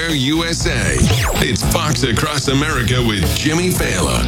Everywhere USA. It's Fox Across America with Jimmy Fallon.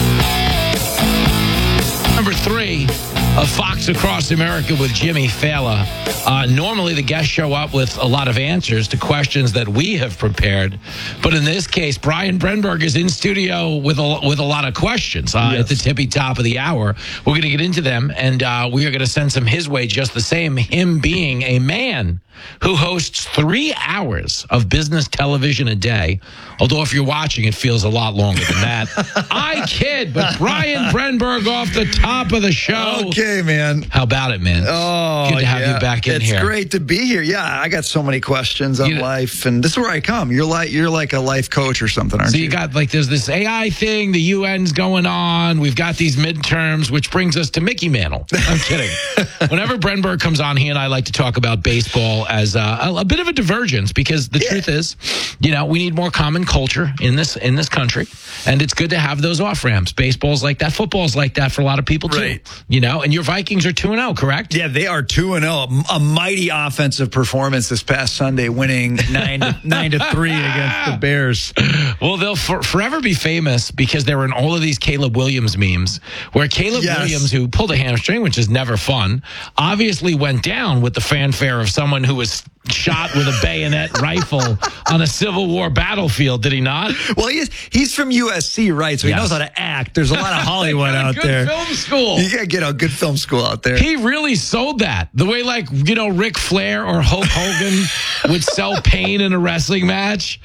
Number 3 of Fox Across America with Jimmy Fallon. Normally, the guests show up with a lot of answers to questions that we have prepared. But in this case, Brian Brenberg is in studio with a lot of questions at the tippy top of the hour. We're going to get into them, and we are going to send some his way just the same, him being a man who hosts 3 hours of business television a day. Although if you're watching, it feels a lot longer than that. I kid, but Brian Brenberg off the top of the show. Okay, man. How about it, man? Oh, good to have you back in here. It's great to be here. Yeah, I got so many questions on life, and this is where I come. You're like a life coach or something, aren't you? So you got there's this AI thing, the UN's going on. We've got these midterms, which brings us to Mickey Mantle. I'm kidding. Whenever Brenberg comes on, he and I like to talk about baseball as a bit of a divergence, because the truth is, we need more common culture in this country, and it's good to have those off ramps. Baseball's like that, football's like that for a lot of people too. Right. And your Vikings are 2-0, correct? Yeah, they are 2-0. A mighty offensive performance this past Sunday, winning 9-3 against the Bears. Well, they'll forever be famous because they were in all of these Caleb Williams memes, where Caleb Williams, who pulled a hamstring, which is never fun, obviously went down with the fanfare of someone who was shot with a bayonet rifle on a Civil War battlefield, did he not? Well, he's from USC, right? So he knows how to act. There's a lot of Hollywood out there. Good film school. You got to get a good film school out there. He really sold that. The way, Ric Flair or Hulk Hogan would sell pain in a wrestling match.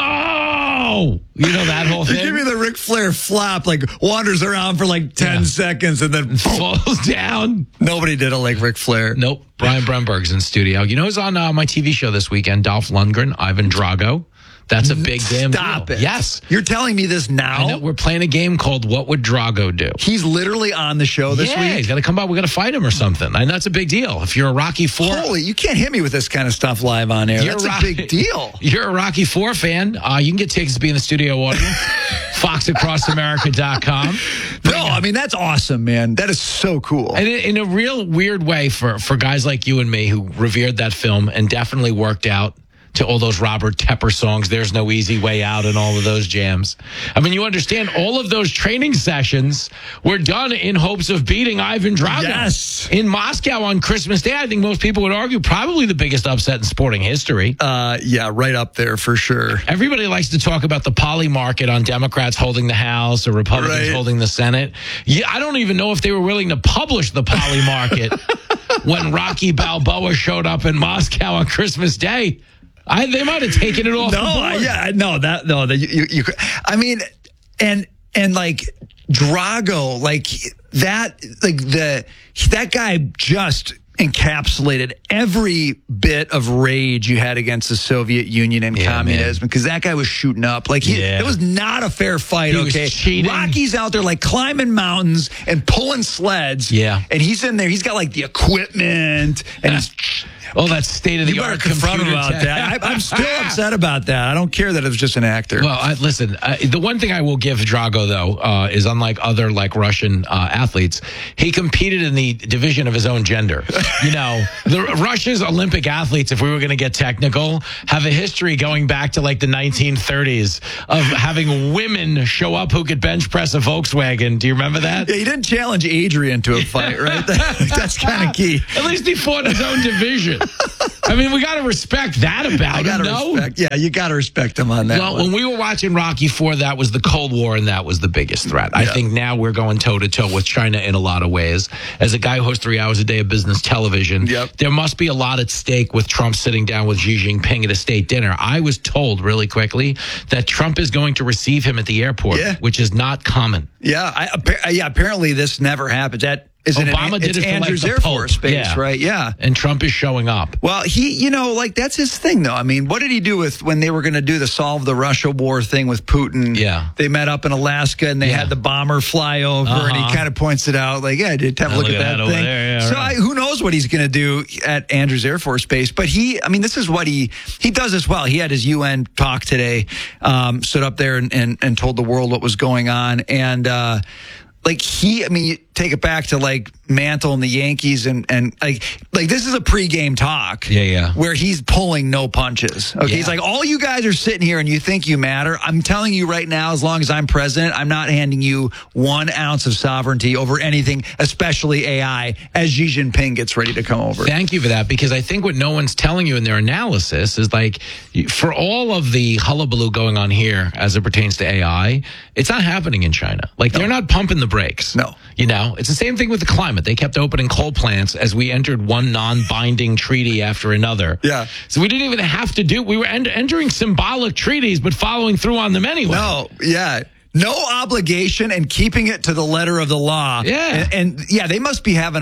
No! That whole thing? Give me the Ric Flair flop, wanders around for 10 seconds and then falls down. Nobody did it like Ric Flair. Nope. Brian Brenberg's in studio. Who's on my TV show this weekend? Dolph Lundgren, Ivan Drago. That's a big damn deal. Stop it. Yes. You're telling me this now? I know. We're playing a game called What Would Drago Do? He's literally on the show this week? Yeah, he's got to come by. We got to fight him or something. And that's a big deal. If you're a Rocky IV... Holy, you can't hit me with this kind of stuff live on air. That's a big deal. You're a Rocky IV fan. You can get tickets to be in the studio audience. FoxAcrossAmerica.com. No, that's awesome, man. That is so cool. And in a real weird way for guys like you and me who revered that film and definitely worked out to all those Robert Tepper songs, There's No Easy Way Out, and all of those jams. You understand all of those training sessions were done in hopes of beating Ivan Drago. Yes. In Moscow on Christmas Day. I think most people would argue probably the biggest upset in sporting history. Yeah, right up there for sure. Everybody likes to talk about the poly market on Democrats holding the House or Republicans holding the Senate. Yeah, I don't even know if they were willing to publish the poly market when Rocky Balboa showed up in Moscow on Christmas Day. They might have taken it off the board. Drago, that guy just encapsulated every bit of rage you had against the Soviet Union and communism, because that guy was shooting up. It was not a fair fight, he was cheating. Rocky's out there climbing mountains and pulling sleds. Yeah. And he's in there. He's got the equipment and he's... Oh, that's state-of-the-art computer confront him about that. I'm still upset about that. I don't care that it was just an actor. Well, listen, the one thing I will give Drago, though, is unlike other Russian athletes, he competed in the division of his own gender. The Russia's Olympic athletes, if we were going to get technical, have a history going back to the 1930s of having women show up who could bench press a Volkswagen. Do you remember that? Yeah, he didn't challenge Adrian to a fight, right? That's kind of key. At least he fought his own division. We got to respect that about him, no? Yeah, you got to respect him on that. Well, when we were watching Rocky IV, that was the Cold War, and that was the biggest threat. I think now we're going toe-to-toe with China in a lot of ways. As a guy who hosts 3 hours a day of business television, there must be a lot at stake with Trump sitting down with Xi Jinping at a state dinner. I was told really quickly that Trump is going to receive him at the airport, which is not common. Yeah, apparently this never happens. Obama did it for Andrews the Air Pope. Force Base, right? Yeah. And Trump is showing up. Well, he, that's his thing, though. What did he do when they were going to do the Solve the Russia War thing with Putin? Yeah. They met up in Alaska and they had the bomber fly over and he kind of points it out did have a look at that thing. There, so who knows what he's going to do at Andrews Air Force Base. But this is what he does as well. He had his UN talk today, stood up there and told the world what was going on. And to take it back to like Mantle and the Yankees and like this is a pregame talk. Yeah. Where he's pulling no punches. Okay. He's like, all you guys are sitting here and you think you matter. I'm telling you right now, as long as I'm president, I'm not handing you 1 ounce of sovereignty over anything, especially AI, as Xi Jinping gets ready to come over. Thank you for that, because I think what no one's telling you in their analysis is like, for all of the hullabaloo going on here as it pertains to AI, it's not happening in China. Like, they're not pumping the brakes. No. You know, it's the same thing with the climate. They kept opening coal plants as we entered one non-binding treaty after another. Yeah. So we didn't even have to we were entering symbolic treaties, but following through on them anyway. No, yeah. No obligation and keeping it to the letter of the law. Yeah. And they must be having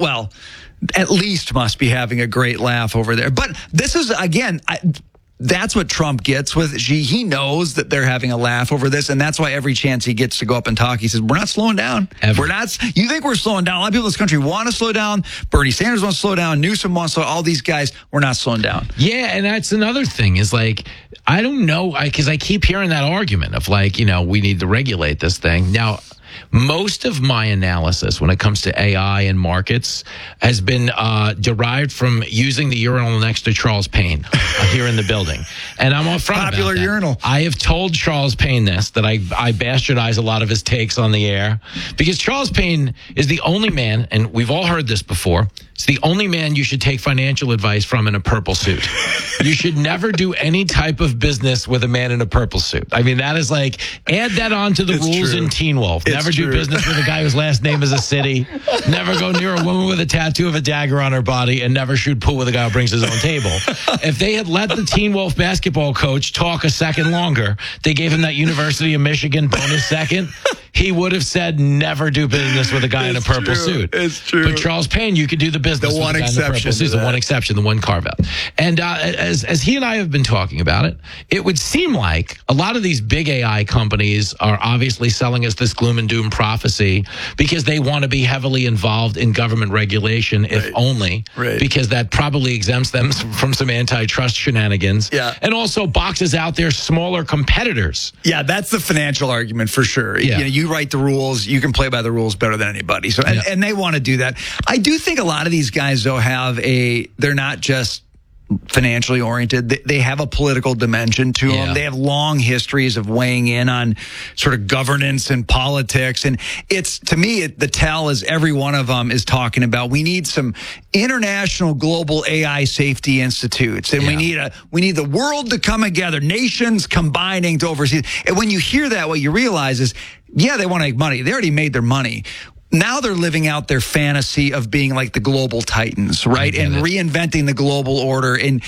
at least must be having a great laugh over there. But this is, again, that's what Trump gets with Xi. He knows that they're having a laugh over this, and that's why every chance he gets to go up and talk, he says, we're not slowing down. Ever. We're not. You think we're slowing down? A lot of people in this country want to slow down. Bernie Sanders wants to slow down. Newsom wants to slow down. All these guys, we're not slowing down. Yeah, and that's another thing is like, I don't know, because I keep hearing that argument of like, we need to regulate this thing. Now, most of my analysis when it comes to AI and markets has been derived from using the urinal next to Charles Payne here in the building. And I'm upfront about Popular that. urinal. I I have told Charles Payne this, that I bastardize a lot of his takes on the air, because Charles Payne is the only man, and we've all heard this before, it's the only man you should take financial advice from in a purple suit. You should never do any type of business with a man in a purple suit. I mean, that is like, add that on to the It's rules true. in Teen Wolf. Never do business with a guy whose last name is a city. Never go near a woman with a tattoo of a dagger on her body, and never shoot pool with a guy who brings his own table. If they had let the Teen Wolf basketball coach talk a second longer, they gave him that University of Michigan bonus second, he would have said, never do business with a guy in a purple suit. It's true. But Charles Payne, you could do the business The with one a guy in the purple exception suit. to The one that. exception, the one carve out. And as he and I have been talking about it, it would seem like a lot of these big AI companies are obviously selling us this gloom and doom prophecy because they want to be heavily involved in government regulation, if only, because that probably exempts them from some antitrust shenanigans. Yeah. And also boxes out their smaller competitors. Yeah, that's the financial argument for sure. Yeah. You write the rules, you can play by the rules better than anybody. So, and they want to do that. I do think a lot of these guys, though, they're not just financially oriented. They have a political dimension to them. They have long histories of weighing in on sort of governance and politics. And it's, to me, the tell is every one of them is talking about, we need some international global AI safety institutes. And we need the world to come together, nations combining to oversee. And when you hear that, what you realize is, they want to make money. They already made their money. Now they're living out their fantasy of being like the global titans, right? And reinventing the global order. And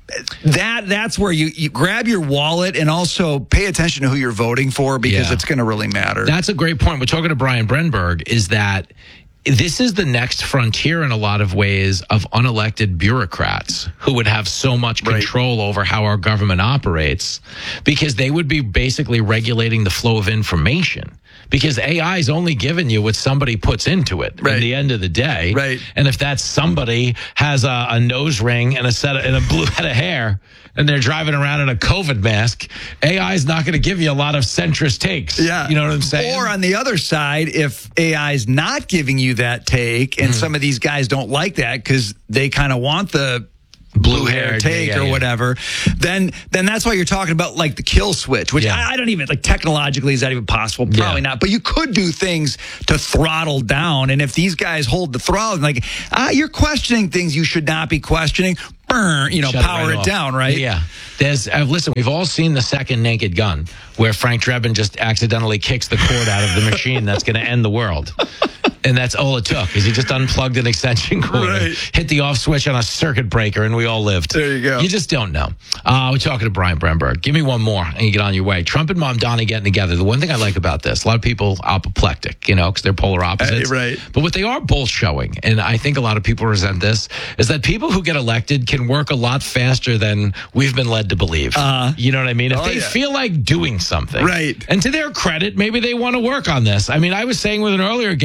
that's where you grab your wallet and also pay attention to who you're voting for, because it's going to really matter. That's a great point. We're talking to Brian Brenberg, is that this is the next frontier in a lot of ways of unelected bureaucrats who would have so much control over how our government operates, because they would be basically regulating the flow of information. Because AI is only giving you what somebody puts into it at the end of the day. Right. And if that somebody has a nose ring and a blue head of hair, and they're driving around in a COVID mask, AI is not going to give you a lot of centrist takes. Yeah. You know what I'm saying? Or on the other side, if AI is not giving you that take, and some of these guys don't like that because they kind of want the blue hair take or whatever, then that's why you're talking about like the kill switch, which I don't even, like, technologically, is that even possible? Probably not. But you could do things to throttle down. And if these guys hold the throttle, like, you're questioning things you should not be questioning, power it down, right? Yeah. Listen, we've all seen the second Naked Gun, where Frank Drebin just accidentally kicks the cord out of the machine that's going to end the world. And that's all it took, is he just unplugged an extension cord, and hit the off switch on a circuit breaker, and we all lived. There you go. You just don't know. We're talking to Brian Brenberg. Give me one more, and you get on your way. Trump and Mamdani getting together. The one thing I like about this, a lot of people apoplectic, because they're polar opposites. Right. But what they are both showing, and I think a lot of people resent this, is that people who get elected can work a lot faster than we've been led to believe. You know what I mean? If they feel like doing something. Right. And to their credit, maybe they want to work on this. I mean, I was saying with an earlier guest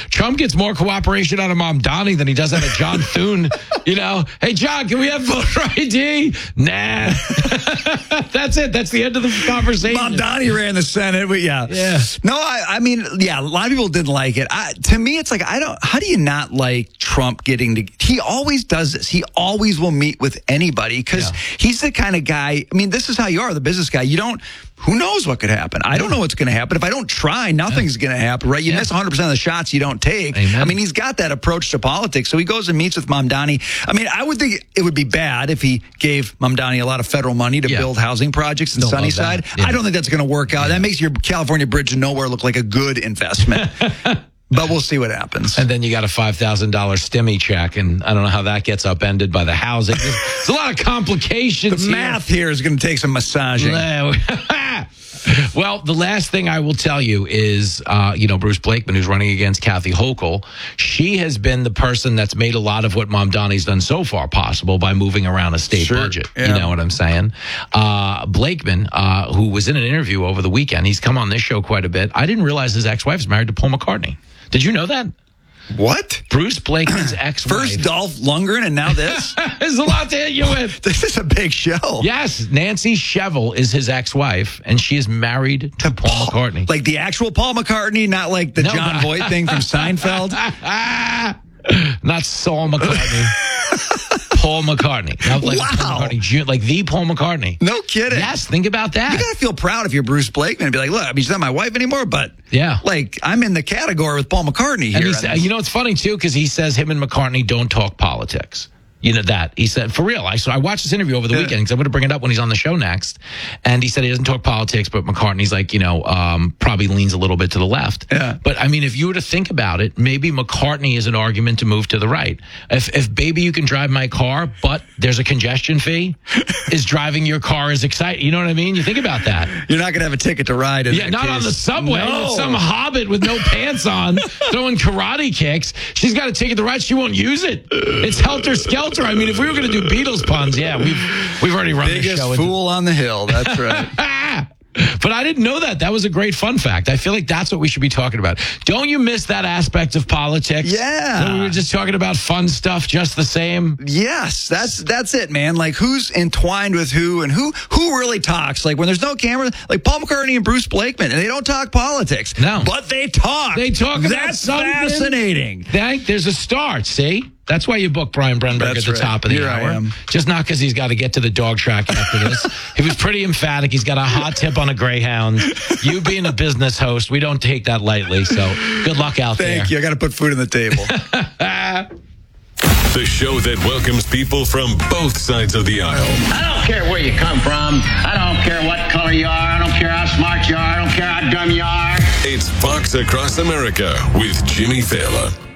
Trump gets more cooperation out of Mamdani than he does out of John Thune. Hey, John, can we have voter ID? Nah. That's it. That's the end of the conversation. Mamdani ran the Senate, but yeah. No, I mean, a lot of people didn't like it. To me, it's like, how do you not like Trump getting to, he always does this. He always will meet with anybody because he's the kind of guy, I mean, this is how you are, the business guy. Who knows what could happen? I don't know what's going to happen. If I don't try, nothing's going to happen, right? You miss 100% of the shots you don't take. Amen. I mean, he's got that approach to politics. So he goes and meets with Mamdani. I mean, I would think it would be bad if he gave Mamdani a lot of federal money to build housing projects in Sunnyside. I don't think that's going to work out. That makes your California Bridge to Nowhere look like a good investment. But we'll see what happens. And then you got a $5,000 stimmy check, and I don't know how that gets upended by the housing. There's a lot of complications. The math here is going to take some massaging. Well, the last thing I will tell you is, Bruce Blakeman, who's running against Kathy Hochul, she has been the person that's made a lot of what Mamdani's done so far possible by moving around a state budget. Yeah. You know what I'm saying? Blakeman, who was in an interview over the weekend, he's come on this show quite a bit. I didn't realize his ex-wife is married to Paul McCartney. Did you know that? What? Bruce Blakeman's ex-wife. First Dolph Lundgren and now this? There's a lot to hit you with. This is a big show. Yes, Nancy Shevell is his ex-wife, and she is married to Paul McCartney. Like the actual Paul McCartney, not like the John Voight thing from Seinfeld? Not Saul McCartney. Paul McCartney. Not like Paul McCartney, like the Paul McCartney. No kidding. Yes, think about that. You got to feel proud if you're Bruce Blakeman and be like, look, I mean, she's not my wife anymore, but like I'm in the category with Paul McCartney here. And it's funny, too, because he says him and McCartney don't talk politics. You know that. He said, for real. So I watched this interview over the weekend because I'm going to bring it up when he's on the show next. And he said he doesn't talk politics, but McCartney's like, probably leans a little bit to the left. Yeah. But I mean, if you were to think about it, maybe McCartney is an argument to move to the right. If baby, you can drive my car, but there's a congestion fee, is driving your car is exciting. You know what I mean? You think about that. You're not going to have a ticket to ride in not on the subway. No. Some hobbit with no pants on throwing karate kicks. She's got a ticket to ride. She won't use it. It's helter-skelter. I mean, if we were going to do Beatles puns, we've already run the show. Biggest fool on the hill. That's right. But I didn't know that. That was a great fun fact. I feel like that's what we should be talking about. Don't you miss that aspect of politics? Yeah. So we were just talking about fun stuff just the same? Yes, that's it, man. Like, who's entwined with who and who really talks? Like, when there's no camera, like Paul McCartney and Bruce Blakeman, and they don't talk politics. No. But they talk. They talk about That's something. fascinating. There's a start, see? That's why you book Brian Brenberg at the top of the hour. I am. Just not because he's got to get to the dog track after this. He was pretty emphatic. He's got a hot tip on a greyhound. You being a business host, we don't take that lightly. So good luck out there. Thank you. I got to put food on the table. The show that welcomes people from both sides of the aisle. I don't care where you come from. I don't care what color you are. I don't care how smart you are. I don't care how dumb you are. It's Fox Across America with Jimmy Fallon.